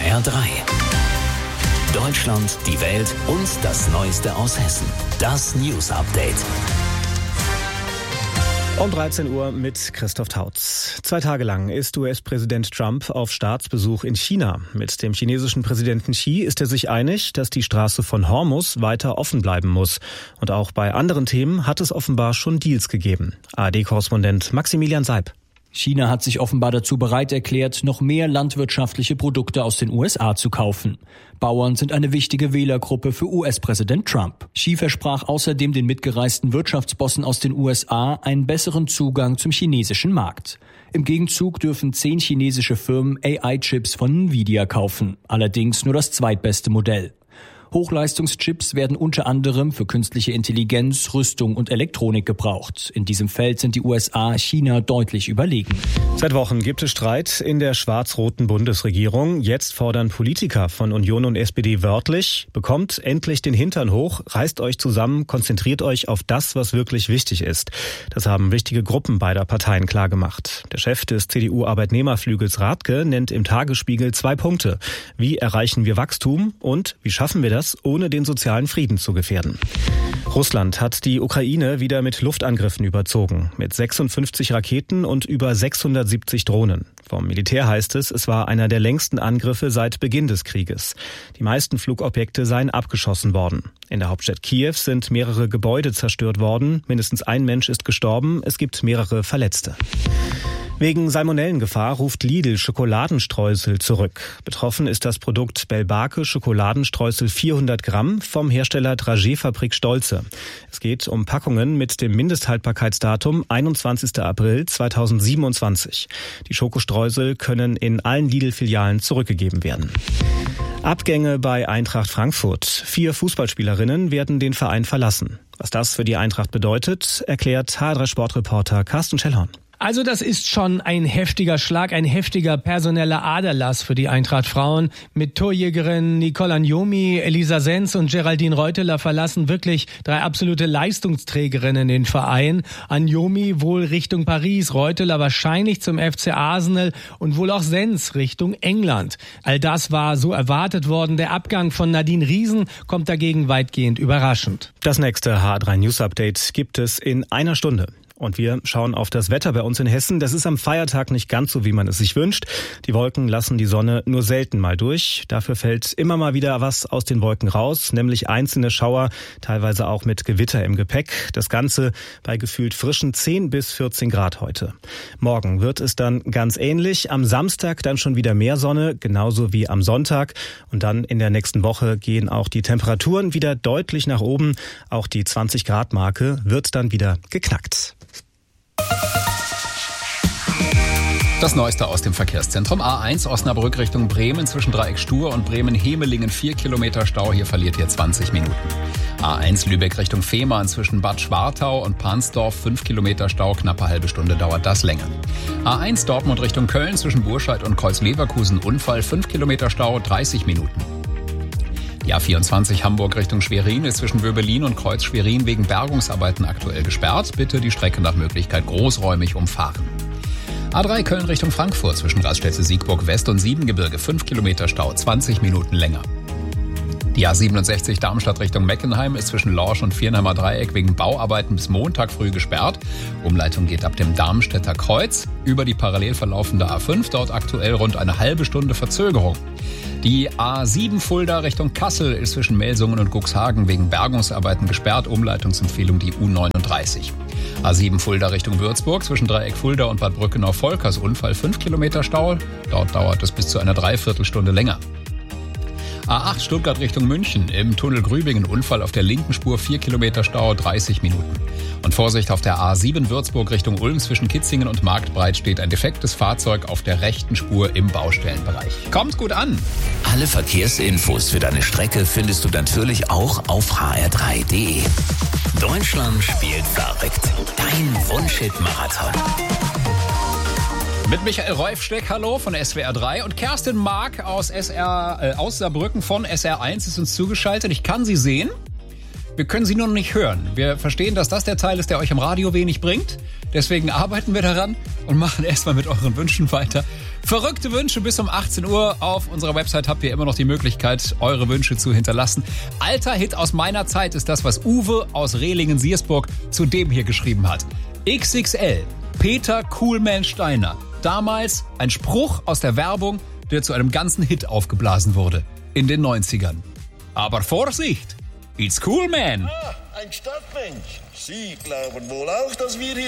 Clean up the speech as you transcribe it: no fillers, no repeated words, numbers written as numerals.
HR3. Deutschland, die Welt und das Neueste aus Hessen. Das News Update. Um 13 Uhr mit Christoph Tautz. 2 Tage lang ist US-Präsident Trump auf Staatsbesuch in China. Mit dem chinesischen Präsidenten Xi ist er sich einig, dass die Straße von Hormuz weiter offen bleiben muss. Und auch bei anderen Themen hat es offenbar schon Deals gegeben. ARD-Korrespondent Maximilian Seib. China hat sich offenbar dazu bereit erklärt, noch mehr landwirtschaftliche Produkte aus den USA zu kaufen. Bauern sind eine wichtige Wählergruppe für US-Präsident Trump. Xi versprach außerdem den mitgereisten Wirtschaftsbossen aus den USA einen besseren Zugang zum chinesischen Markt. Im Gegenzug dürfen 10 chinesische Firmen AI-Chips von Nvidia kaufen, allerdings nur das zweitbeste Modell. Hochleistungschips werden unter anderem für künstliche Intelligenz, Rüstung und Elektronik gebraucht. In diesem Feld sind die USA China deutlich überlegen. Seit Wochen gibt es Streit in der schwarz-roten Bundesregierung. Jetzt fordern Politiker von Union und SPD wörtlich: Bekommt endlich den Hintern hoch, reißt euch zusammen, konzentriert euch auf das, was wirklich wichtig ist. Das haben wichtige Gruppen beider Parteien klargemacht. Der Chef des CDU-Arbeitnehmerflügels Rathke nennt im Tagesspiegel 2 Punkte. Wie erreichen wir Wachstum und wie schaffen wir das, ohne den sozialen Frieden zu gefährden? Russland hat die Ukraine wieder mit Luftangriffen überzogen, mit 56 Raketen und über 670 Drohnen. Vom Militär heißt es, es war einer der längsten Angriffe seit Beginn des Krieges. Die meisten Flugobjekte seien abgeschossen worden. In der Hauptstadt Kiew sind mehrere Gebäude zerstört worden, mindestens ein Mensch ist gestorben, es gibt mehrere Verletzte. Wegen Salmonellengefahr ruft Lidl Schokoladenstreusel zurück. Betroffen ist das Produkt Bellbake Schokoladenstreusel 400 Gramm vom Hersteller Dragee-Fabrik Stolze. Es geht um Packungen mit dem Mindesthaltbarkeitsdatum 21. April 2027. Die Schokostreusel können in allen Lidl-Filialen zurückgegeben werden. Abgänge bei Eintracht Frankfurt. 4 Fußballspielerinnen werden den Verein verlassen. Was das für die Eintracht bedeutet, erklärt HR3-Sportreporter Carsten Schellhorn. Also das ist schon ein heftiger Schlag, ein heftiger personeller Aderlass für die Eintracht Frauen. Mit Torjägerin Nicole Agnomi, Elisa Senz und Geraldine Reuteler verlassen wirklich 3 absolute Leistungsträgerinnen den Verein. Agnomi wohl Richtung Paris, Reuteler wahrscheinlich zum FC Arsenal und wohl auch Senz Richtung England. All das war so erwartet worden. Der Abgang von Nadine Riesen kommt dagegen weitgehend überraschend. Das nächste HR3 News Update gibt es in einer Stunde. Und wir schauen auf das Wetter bei uns in Hessen. Das ist am Feiertag nicht ganz so, wie man es sich wünscht. Die Wolken lassen die Sonne nur selten mal durch. Dafür fällt immer mal wieder was aus den Wolken raus, nämlich einzelne Schauer, teilweise auch mit Gewitter im Gepäck. Das Ganze bei gefühlt frischen 10 bis 14 Grad heute. Morgen wird es dann ganz ähnlich. Am Samstag dann schon wieder mehr Sonne, genauso wie am Sonntag. Und dann in der nächsten Woche gehen auch die Temperaturen wieder deutlich nach oben. Auch die 20-Grad-Marke wird dann wieder geknackt. Das Neueste aus dem Verkehrszentrum. A1 Osnabrück Richtung Bremen zwischen Dreieck Stur und Bremen-Hemelingen 4 Kilometer Stau. Hier verliert ihr 20 Minuten. A1 Lübeck Richtung Fehmarn zwischen Bad Schwartau und Pansdorf 5 Kilometer Stau. Knappe halbe Stunde dauert das länger. A1 Dortmund Richtung Köln zwischen Burscheid und Kreuz-Leverkusen Unfall 5 Kilometer Stau, 30 Minuten. Die A24 Hamburg Richtung Schwerin ist zwischen Wöbelin und Kreuz Schwerin wegen Bergungsarbeiten aktuell gesperrt. Bitte die Strecke nach Möglichkeit großräumig umfahren. A3 Köln Richtung Frankfurt zwischen Raststätte Siegburg West und Siebengebirge 5 Kilometer Stau, 20 Minuten länger. Die A67 Darmstadt Richtung Meckenheim ist zwischen Lorsch und Viernheimer Dreieck wegen Bauarbeiten bis Montag früh gesperrt. Umleitung geht ab dem Darmstädter Kreuz über die parallel verlaufende A5, dort aktuell rund eine halbe Stunde Verzögerung. Die A7 Fulda Richtung Kassel ist zwischen Melsungen und Cuxhagen wegen Bergungsarbeiten gesperrt. Umleitungsempfehlung die U39. A7 Fulda Richtung Würzburg zwischen Dreieck Fulda und Bad Brückenau-Volkers Unfall 5 Kilometer Stau. Dort dauert es bis zu einer Dreiviertelstunde länger. A8 Stuttgart Richtung München, im Tunnel Grübingen Unfall auf der linken Spur 4 Kilometer Stau, 30 Minuten. Und Vorsicht auf der A7 Würzburg Richtung Ulm zwischen Kitzingen und Marktbreit steht ein defektes Fahrzeug auf der rechten Spur im Baustellenbereich. Kommt gut an! Alle Verkehrsinfos für deine Strecke findest du natürlich auch auf hr3.de. Deutschland spielt verrückt. Dein Wunschhit-Marathon. Mit Michael Reufsteck, hallo, von SWR 3 und Kerstin Mark aus Saarbrücken von SR1 ist uns zugeschaltet. Ich kann sie sehen. Wir können sie nur noch nicht hören. Wir verstehen, dass das der Teil ist, der euch im Radio wenig bringt. Deswegen arbeiten wir daran und machen erstmal mit euren Wünschen weiter. Verrückte Wünsche bis um 18 Uhr. Auf unserer Website habt ihr immer noch die Möglichkeit, eure Wünsche zu hinterlassen. Alter Hit aus meiner Zeit ist das, was Uwe aus Rehlingen-Siersburg zu dem hier geschrieben hat. XXL, Peter Coolman Steiner. Damals ein Spruch aus der Werbung, der zu einem ganzen Hit aufgeblasen wurde. In den 90ern. Aber Vorsicht! It's Coolman! Ein Stadtmensch. Sie glauben wohl auch, dass wir hier